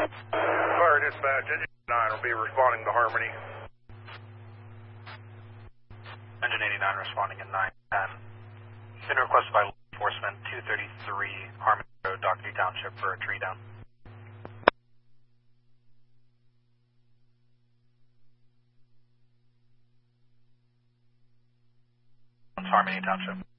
Fire dispatch, engine 9 will be responding to Harmony. Engine 89 responding in 910. Been requested by law enforcement 233 Harmony Road, Dockery Township for a tree down. Harmony Township.